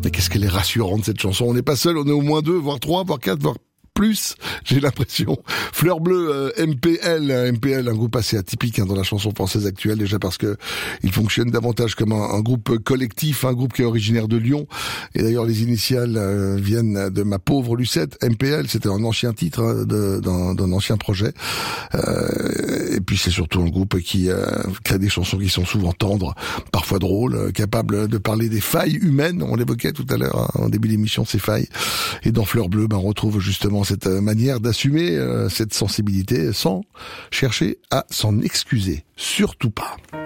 Mais qu'est-ce qu'elle est rassurante cette chanson. On n'est pas seul, on est au moins 2, voire 3, voire 4, voire plus, j'ai l'impression. Fleur Bleue, MPL, un groupe assez atypique dans la chanson française actuelle, déjà parce que il fonctionne davantage comme un groupe collectif, un groupe qui est originaire de Lyon. Et d'ailleurs, les initiales viennent de Ma pauvre Lucette. MPL, c'était un ancien titre d'un ancien projet. Et puis c'est surtout un groupe qui a des chansons qui sont souvent tendres, parfois drôles, capables de parler des failles humaines. On l'évoquait tout à l'heure en début d'émission, ces failles. Et dans Fleur Bleue, on retrouve justement cette manière d'assumer cette sensibilité sans chercher à s'en excuser. Surtout pas.